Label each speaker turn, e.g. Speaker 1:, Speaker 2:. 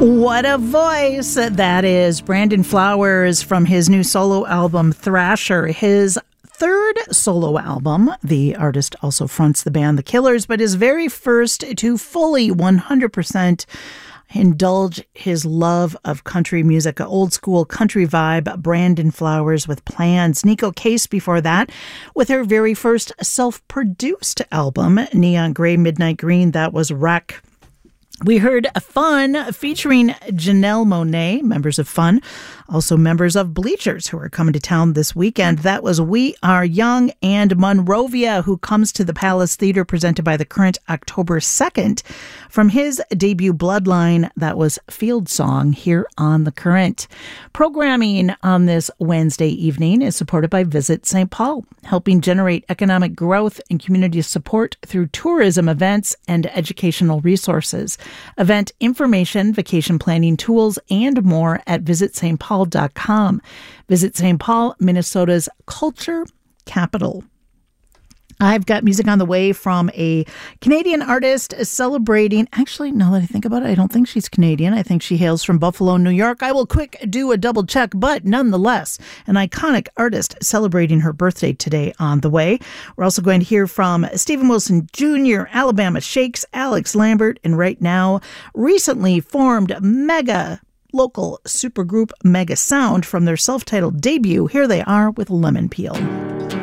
Speaker 1: What a voice. That is Brandon Flowers from his new solo album, Thrasher. His third solo album. The artist also fronts the band The Killers, but his very first to fully 100% indulge his love of country music, an old school country vibe. Brandon Flowers with Plans. Neko Case before that with her very first self-produced album, Neon Gray, Midnight Green. That was Wreck. We heard Fun featuring Janelle Monáe, members of Fun, also members of Bleachers who are coming to town this weekend. That was We Are Young, and Monrovia, who comes to the Palace Theater, presented by The Current October 2nd. From his debut Bloodline, that was Field Song here on The Current. Programming on this Wednesday evening is supported by Visit St. Paul, helping generate economic growth and community support through tourism events and educational resources. Event information, vacation planning tools, and more at visitstpaul.com. Visit St. Paul, Minnesota's culture capital. I've got music on the way from a Canadian artist celebrating. Actually, now that I think about it, I don't think she's Canadian. I think she hails from Buffalo, New York. I will quick do a double check, but nonetheless, an iconic artist celebrating her birthday today on the way. We're also going to hear from Stephen Wilson Jr., Alabama Shakes, Alex Lambert, and right now, recently formed mega local supergroup Mega Sound from their self-titled debut. Here they are with Lemon Peel.